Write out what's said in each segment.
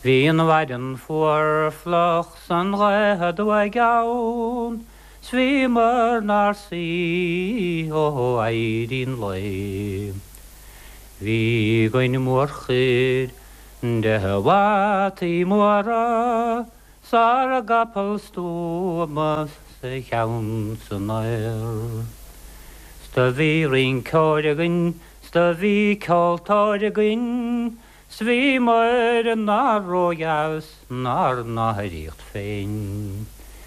Bhíon bhaidin fuair flach san ghaithad a gabhain, Sví mar narsaí ó éirín le. Bhí goine mór chuid de bhhaitaí móra, Sar a gapal stúmas sa cheann san air. Sta bhí rin cóideagain, sta bhí cóiltáideagain, Sví mar an nárógeas nar náiríocht féin.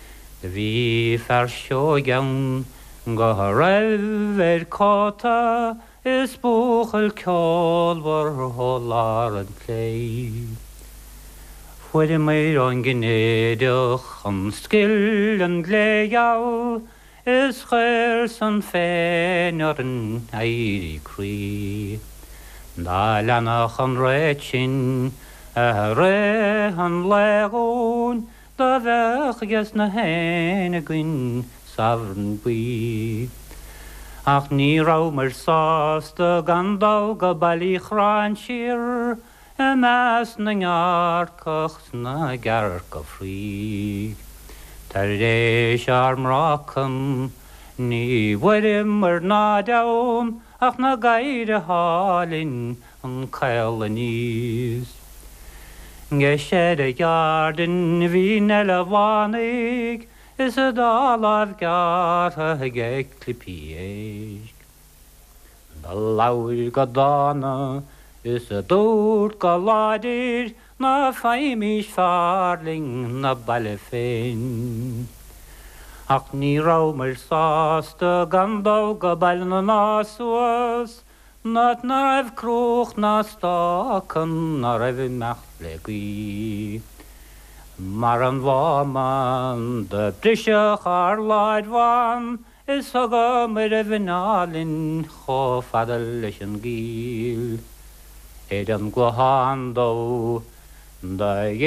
Bhí fear seo gan go raibh cáta, Is buchail ceolmhar thólar an clé. Fuidir mé an gnéideach an scill an gléal, Is chéir san féin ar an éirí crí. Dá leannach an réit sin a ré an legún, Da bheithgus na héanagain savran buí. Ach ní rá mar sásta gandal go bailí chráin siar, I meas na ngearcach na gear go frí. Tar rééis armrácham, ní bhuidim mar nádám, Ach na gaire hálinn an cail a níos. Nge sé a gardin hí nela bhánaig, Is a dálah gartha ge clipiéis. Na lair go dána, Is a dúr go láidir, Na féimís farling na baile féin. Ach ní rá mar sásta gandal go baile na násuas, Na raibh cruach na stácan na raibh meach le gaí. Mar an bháman de briseach ar láidhán, Is aga mar a bhinálinn cho fadal leis an gíl. Éad an gluchan dó, da